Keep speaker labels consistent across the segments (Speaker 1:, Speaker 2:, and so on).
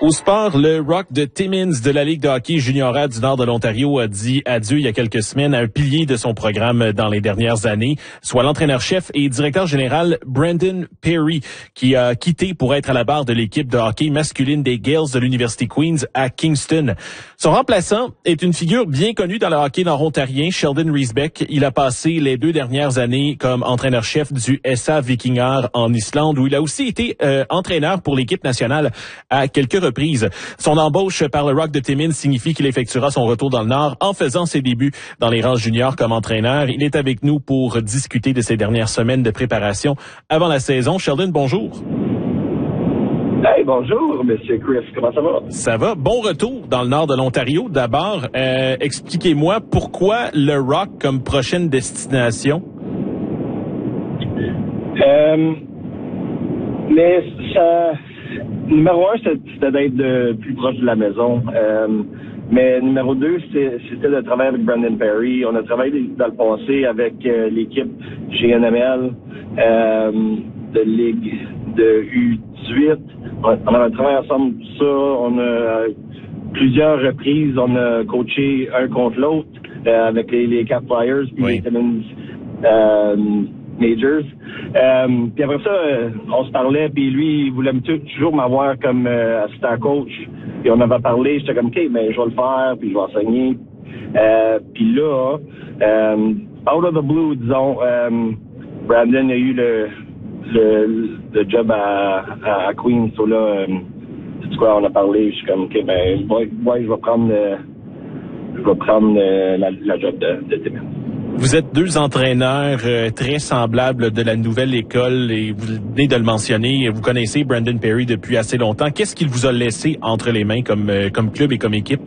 Speaker 1: Au sport, le Rock de Timmins de la Ligue de hockey junior du nord de l'Ontario a dit adieu il y a quelques semaines à un pilier de son programme dans les dernières années, soit l'entraîneur-chef et directeur général Brandon Perry, qui a quitté pour être à la barre de l'équipe de hockey masculine des Gales de l'Université Queen's à Kingston. Son remplaçant est une figure bien connue dans le hockey nord-ontarien, Sheldon Riesbeck. Il a passé les 2 dernières années comme entraîneur-chef du SA Vikingar en Islande, où il a aussi été entraîneur pour l'équipe nationale à quelques reprises. Son embauche par le Rock de Timmins signifie qu'il effectuera son retour dans le Nord en faisant ses débuts dans les rangs juniors comme entraîneur. Il est avec nous pour discuter de ses dernières semaines de préparation avant la saison. Sheldon, bonjour.
Speaker 2: Hey, bonjour, Monsieur Chris. Comment ça va?
Speaker 1: Ça va. Bon retour dans le Nord de l'Ontario. D'abord, expliquez-moi pourquoi le Rock comme prochaine destination?
Speaker 2: Mais ça... Numéro 1, c'était d'être plus proche de la maison. Mais numéro 2, c'était de travailler avec Brandon Perry. On a travaillé dans le passé avec l'équipe chez NML, de Ligue de U18. On a travaillé ensemble tout ça. On a plusieurs reprises, on a coaché un contre l'autre avec les Cap Flyers puis les Timmins Majors. Puis après ça, on se parlait, puis lui, il voulait toujours m'avoir comme assistant coach. Puis on avait parlé, j'étais comme, OK, ben je vais le faire, puis je vais enseigner. Puis là, out of the blue, disons, Brandon a eu le job à Queens. So là, c'est quoi, on a parlé, je suis comme, OK, ben je vais prendre la job de Timmins.
Speaker 1: Vous êtes 2 entraîneurs très semblables de la nouvelle école et vous venez de le mentionner. Vous connaissez Brandon Perry depuis assez longtemps. Qu'est-ce qu'il vous a laissé entre les mains comme club et comme équipe?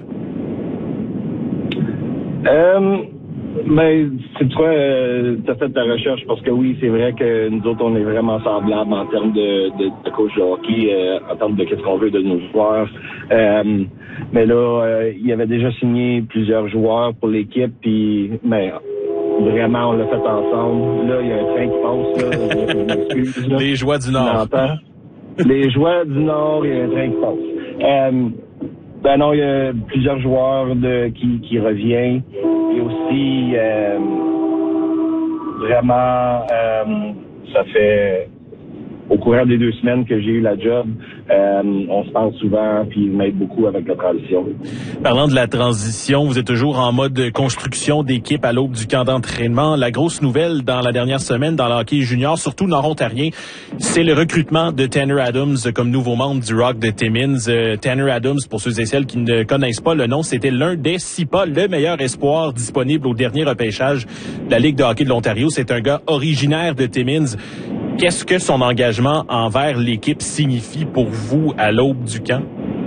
Speaker 2: Ben, c'est quoi, t'as fait ta recherche parce que oui, c'est vrai que nous autres, on est vraiment semblables en termes de coach de hockey, en termes de qu'est-ce qu'on veut de nos joueurs. Mais là, il avait déjà signé plusieurs joueurs pour l'équipe, puis vraiment, on l'a fait ensemble. Là, il y a un train qui passe, là.
Speaker 1: Les joies du Nord.
Speaker 2: Les joies du Nord, il y a un train qui passe. Ben non, il y a plusieurs joueurs qui reviennent. Et aussi, vraiment, ça fait au courant des 2 semaines que j'ai eu la job, on se parle souvent, puis il m'aide beaucoup avec la transition.
Speaker 1: Parlant de la transition, vous êtes toujours en mode construction d'équipe à l'aube du camp d'entraînement. La grosse nouvelle dans la dernière semaine dans le hockey junior, surtout nord-ontarien, c'est le recrutement de Tanner Adams comme nouveau membre du Rock de Timmins. Tanner Adams, pour ceux et celles qui ne connaissent pas le nom, c'était l'un des, si pas le meilleur espoir disponible au dernier repêchage de la Ligue de hockey de l'Ontario. C'est un gars originaire de Timmins. Qu'est-ce que son engagement envers l'équipe signifie pour vous à l'aube du camp?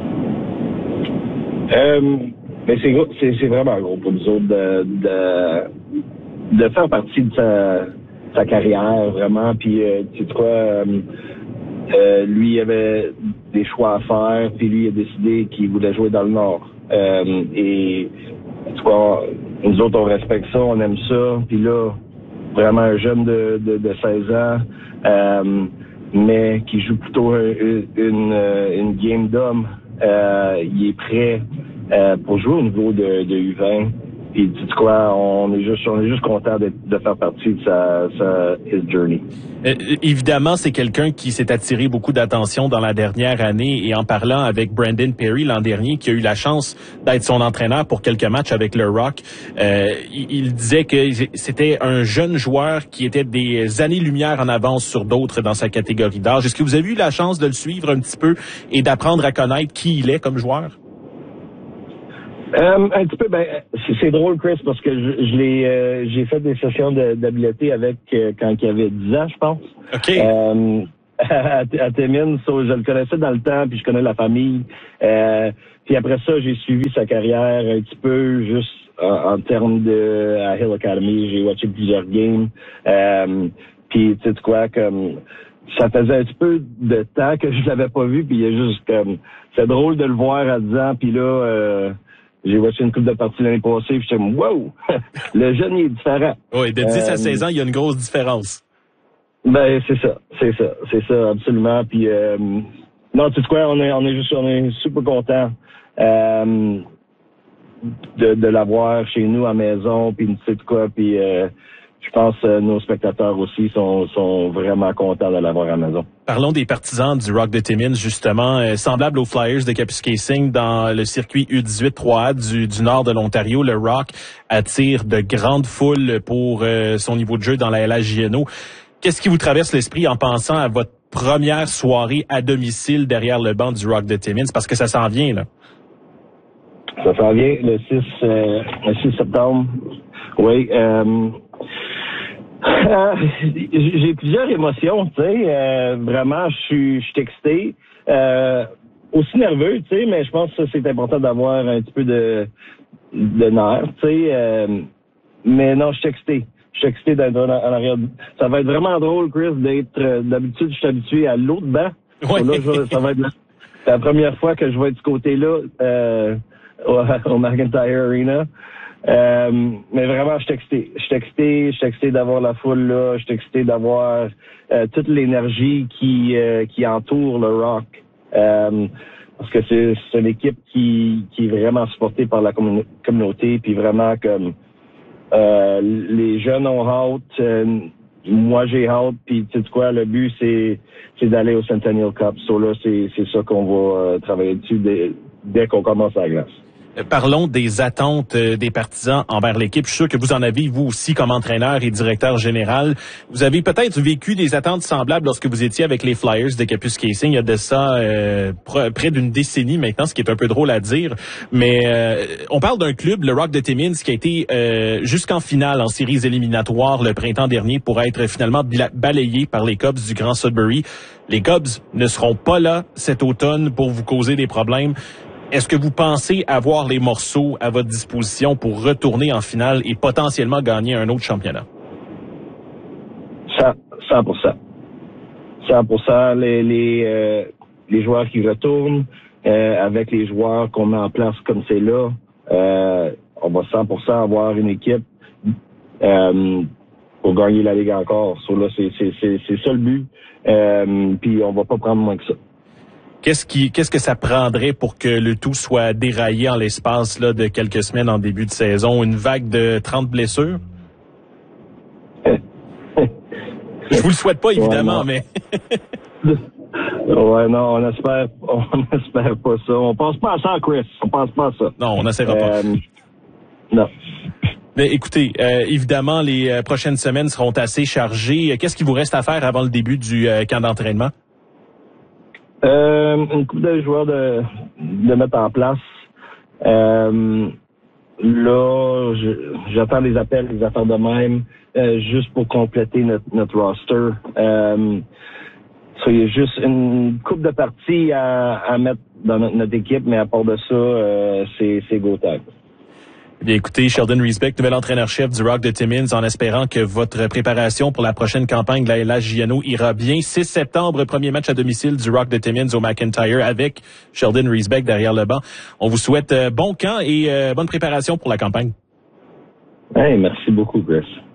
Speaker 2: Mais c'est vraiment gros pour nous autres de faire partie de sa carrière, vraiment. Puis, tu sais quoi, lui, il avait des choix à faire, puis lui, il a décidé qu'il voulait jouer dans le Nord. Et, tu vois, nous autres, on respecte ça, on aime ça. Puis là, vraiment un jeune de 16 ans, mais qui joue plutôt une game d'homme. Il est prêt pour jouer au niveau de U20. Puis tu sais quoi, on est juste content de faire partie de his journey.
Speaker 1: Évidemment, c'est quelqu'un qui s'est attiré beaucoup d'attention dans la dernière année et en parlant avec Brandon Perry l'an dernier, qui a eu la chance d'être son entraîneur pour quelques matchs avec le Rock, il disait que c'était un jeune joueur qui était des années-lumière en avance sur d'autres dans sa catégorie d'âge. Est-ce que vous avez eu la chance de le suivre un petit peu et d'apprendre à connaître qui il est comme joueur?
Speaker 2: Un petit peu, c'est drôle, Chris, parce que j'ai fait des sessions d'habileté avec quand il avait 10 ans, je pense.
Speaker 1: OK.
Speaker 2: À Timmins, je le connaissais dans le temps, puis je connais la famille. Puis après ça, j'ai suivi sa carrière un petit peu, juste en termes à Hill Academy. J'ai watché plusieurs games. Puis tu sais quoi, comme ça faisait un petit peu de temps que je l'avais pas vu, puis il y a juste comme c'est drôle de le voir à 10 ans, puis là. J'ai watché une couple de parties l'année passée, puis j'étais comme, wow! Le jeune, il est différent.
Speaker 1: Oui, de 10 à 16 ans, il y a une grosse différence.
Speaker 2: Ben, c'est ça, absolument. Puis, Non, tu sais quoi, on est super contents de l'avoir chez nous à la maison, puis tu sais de quoi, puis je pense que nos spectateurs aussi sont vraiment contents de l'avoir à la maison.
Speaker 1: Parlons des partisans du Rock de Timmins, justement, semblable aux Flyers de Kapuskasing dans le circuit U18 3A du nord de l'Ontario. Le Rock attire de grandes foules pour son niveau de jeu dans la LHJNO. Qu'est-ce qui vous traverse l'esprit en pensant à votre première soirée à domicile derrière le banc du Rock de Timmins? Parce que ça s'en vient, là.
Speaker 2: Ça s'en vient le 6 septembre. Oui. J'ai plusieurs émotions, tu sais. Vraiment, je suis excité. Aussi nerveux, tu sais, mais je pense que c'est important d'avoir un petit peu de nerfs, tu sais. Mais non, je suis excité. Je suis excité d'être en arrière. Ça va être vraiment drôle, Chris, d'être... D'habitude, je suis habitué à l'autre banc.
Speaker 1: Ouais.
Speaker 2: Là, ça va être la première fois que je vais être du côté-là au McIntyre Arena. Mais vraiment, je suis excité d'avoir la foule là, je suis excité d'avoir toute l'énergie qui entoure le Rock. Parce que c'est une équipe qui est vraiment supportée par la communauté, puis vraiment comme les jeunes ont hâte, moi j'ai hâte, puis tu sais quoi, le but c'est d'aller au Centennial Cup. So là, c'est ça qu'on va travailler dessus dès qu'on commence à la glace.
Speaker 1: Parlons des attentes des partisans envers l'équipe. Je suis sûr que vous en avez, vous aussi, comme entraîneur et directeur général. Vous avez peut-être vécu des attentes semblables lorsque vous étiez avec les Flyers de Kapuskasing. Il y a de ça près d'une décennie maintenant, ce qui est un peu drôle à dire. Mais on parle d'un club, le Rock de Timmins, qui a été jusqu'en finale en séries éliminatoires le printemps dernier pour être finalement balayé par les Cubs du Grand Sudbury. Les Cubs ne seront pas là cet automne pour vous causer des problèmes. Est-ce que vous pensez avoir les morceaux à votre disposition pour retourner en finale et potentiellement gagner un autre championnat?
Speaker 2: 100%. 100%. Les joueurs qui retournent, avec les joueurs qu'on met en place comme c'est là, on va 100% avoir une équipe pour gagner la Ligue encore. So là, c'est ça le but. Puis on va pas prendre moins que ça.
Speaker 1: Qu'est-ce que ça prendrait pour que le tout soit déraillé en l'espace là, de quelques semaines en début de saison? Une vague de 30 blessures? Je vous le souhaite pas, évidemment, mais...
Speaker 2: Ouais, non, on espère pas ça. On pense pas à ça, Chris. On pense pas à ça.
Speaker 1: Non, on n'essaiera pas.
Speaker 2: Non.
Speaker 1: Mais écoutez, évidemment, les prochaines semaines seront assez chargées. Qu'est-ce qu'il vous reste à faire avant le début du camp d'entraînement?
Speaker 2: Une couple de joueurs de mettre en place. Là, j'attends des appels, des affaires de même, juste pour compléter notre roster. Il y a juste une couple de parties à mettre dans notre équipe, mais à part de ça, c'est go time.
Speaker 1: Bien, écoutez, Sheldon Riesbeck, nouvel entraîneur-chef du Rock de Timmins, en espérant que votre préparation pour la prochaine campagne de la LHJNO ira bien. 6 septembre, premier match à domicile du Rock de Timmins au McIntyre avec Sheldon Riesbeck derrière le banc. On vous souhaite bon camp et bonne préparation pour la campagne.
Speaker 2: Hey, merci beaucoup, Chris.